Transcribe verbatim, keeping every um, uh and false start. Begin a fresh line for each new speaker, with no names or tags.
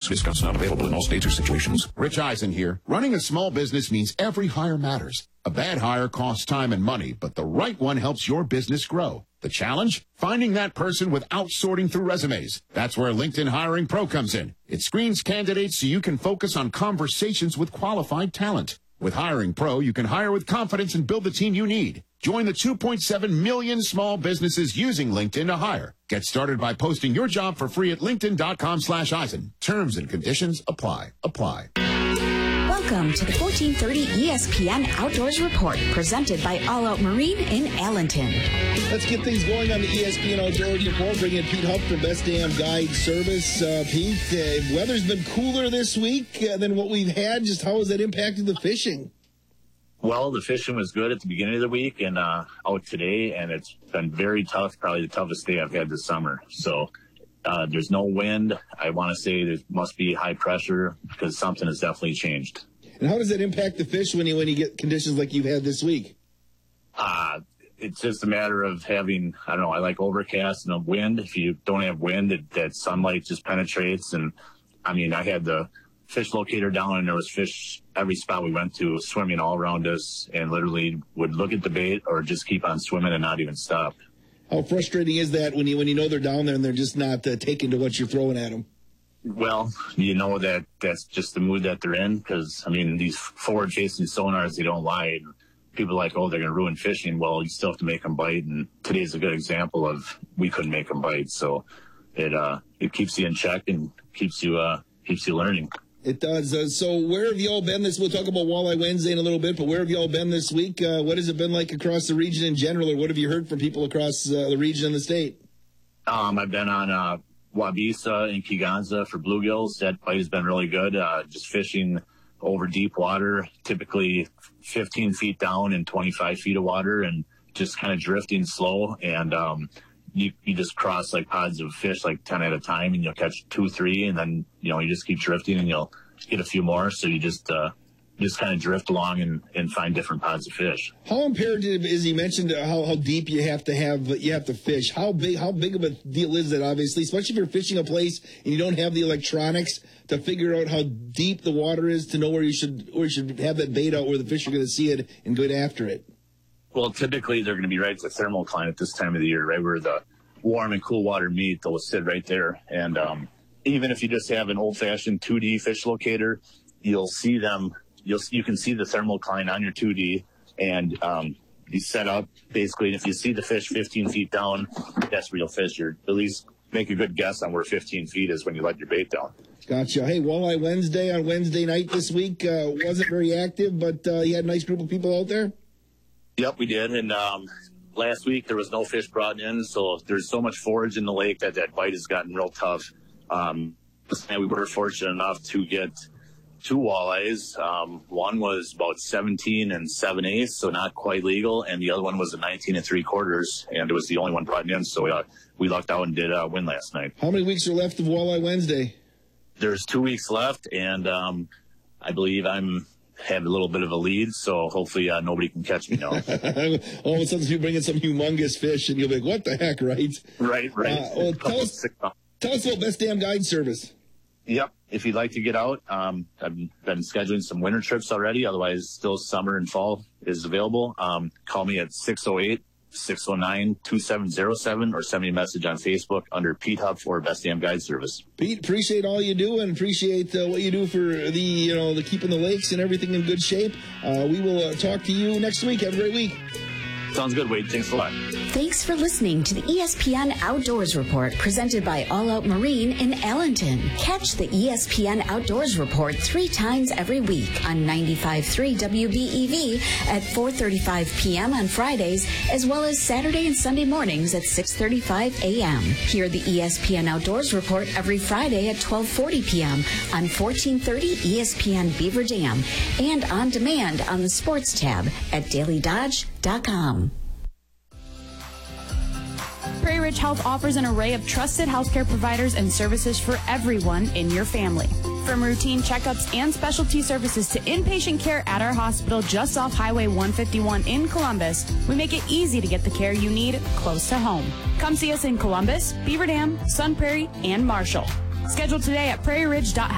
Discounts not available in all states or situations.
Rich Eisen here. Running a small business means every hire matters. A bad hire costs time and money, but the right one helps your business grow. The challenge? Finding that person without sorting through resumes. That's where LinkedIn Hiring Pro comes in. It screens candidates so you can focus on conversations with qualified talent. With Hiring Pro, you can hire with confidence and build the team you need. Join the two point seven million small businesses using LinkedIn to hire. Get started by posting your job for free at linkedin.com slash Eisen. Terms and conditions apply. Apply.
Welcome to the fourteen thirty E S P N Outdoors Report, presented by All Out Marine in Allenton.
Let's get things going on the E S P N Outdoors Report. Bring in Pete Hupp for Best Damn Guide Service. Uh, Pete, uh, weather's been cooler this week uh, than what we've had. Just how has that impacted the fishing?
Well, the fishing was good at the beginning of the week and uh, out today, and it's been very tough, probably the toughest day I've had this summer. So uh, there's no wind. I want to say there must be high pressure because something has definitely changed.
And how does that impact the fish when you when you get conditions like you've had this week?
Uh, it's just a matter of having, I don't know, I like overcast and a wind. If you don't have wind, it, that sunlight just penetrates. And, I mean, I had the fish locator down, and there was fish every spot we went to swimming all around us, and literally would look at the bait or just keep on swimming and not even stop.
How frustrating is that when you when you know they're down there and they're just not uh, taking to what you're throwing at them?
Well, you know that that's just the mood that they're in because, I mean, these forward-facing sonars, they don't lie. And people are like, oh, they're going to ruin fishing. Well, you still have to make them bite, and today's a good example of we couldn't make them bite. So it uh, it keeps you in check and keeps you uh, keeps you learning.
It does. Uh, so where have you all been this? We'll talk about Walleye Wednesday in a little bit, but where have you all been this week? Uh, what has it been like across the region in general, or what have you heard from people across uh, the region and the state?
Um, I've been on uh, Wabisa and Kegonsa for bluegills. That bite has been really good. Uh, just fishing over deep water, typically fifteen feet down and twenty-five feet of water, and just kind of drifting slow. And um, you, you just cross like pods of fish, like ten at a time, and you'll catch two, three, and then, you know, you just keep drifting and you'll get a few more. So you just, uh, just kind of drift along and, and find different pods of fish.
How imperative is, he mentioned how, how deep you have to have, you have to fish. How big, how big of a deal is that, obviously, especially if you're fishing a place and you don't have the electronics to figure out how deep the water is to know where you should, where you should have that bait out where the fish are going to see it and get after it?
Well, typically they're going to be right at the thermocline at this time of the year, right where the warm and cool water meet. They'll sit right there. And um, even if you just have an old-fashioned two D fish locator, you'll see them. You'll you can see the thermocline on your two D, and um, you set up basically. And if you see the fish fifteen feet down, that's real fish. You're at least make a good guess on where fifteen feet is when you let your bait down.
Gotcha. Hey, Walleye Wednesday on Wednesday night this week uh, wasn't very active, but uh, you had a nice group of people out there.
Yep, we did. And um, last week there was no fish brought in, so there's so much forage in the lake that that bite has gotten real tough. Um, and we were fortunate enough to get two walleyes. Um, one was about seventeen and seven eighths, so not quite legal, and the other one was a nineteen and three quarters, and it was the only one brought in. So uh, we lucked out and did uh, win last night.
How many weeks are left of Walleye Wednesday?
There's two weeks left, and um, I believe I'm have a little bit of a lead, so hopefully uh, nobody can catch me now.
All of a sudden you bring in some humongous fish, and you'll be like, what the heck, right?
Right, right.
Uh, well, tell us, tell us about Best Damn Guide Service.
Yep. If you'd like to get out, um, I've been scheduling some winter trips already. Otherwise, still summer and fall is available. Um, call me at six oh eight, six oh nine, two seven oh seven or send me a message on Facebook under Pete Hupp for Best Damn Guide Service.
Pete, appreciate all you do and appreciate uh, what you do for the, you know, the keeping the lakes and everything in good shape. Uh, we will uh, talk to you next week. Have a great week.
Sounds good, Wade. Thanks a lot.
Thanks for listening to the E S P N Outdoors Report, presented by All Out Marine in Allenton. Catch the E S P N Outdoors Report three times every week on ninety-five point three W B E V at four thirty-five p.m. on Fridays, as well as Saturday and Sunday mornings at six thirty-five a.m. Hear the E S P N Outdoors Report every Friday at twelve forty p.m. on fourteen thirty E S P N Beaver Dam and on demand on the Sports tab at daily dodge dot com.
Prairie Ridge Health offers an array of trusted healthcare providers and services for everyone in your family. From routine checkups and specialty services to inpatient care at our hospital just off Highway one fifty-one in Columbus, we make it easy to get the care you need close to home. Come see us in Columbus, Beaver Dam, Sun Prairie, and Marshall. Schedule today at prairie ridge dot health.